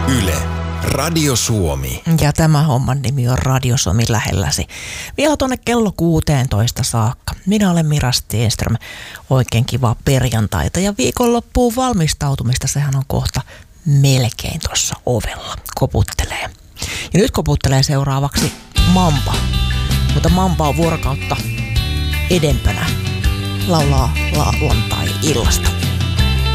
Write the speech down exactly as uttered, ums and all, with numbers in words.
Yle, Radio Suomi. Ja tämä homman nimi on Radio Suomi lähelläsi. Vielä tuonne kello kuusitoista saakka. Minä olen Mira Stenström. Oikein kivaa perjantaita ja viikonloppuun valmistautumista. Sehän on kohta melkein tuossa ovella. Koputtelee. Ja nyt koputtelee seuraavaksi Mampa. Mutta Mampa on vuorokautta edempänä. Laulaa lauantai-illasta.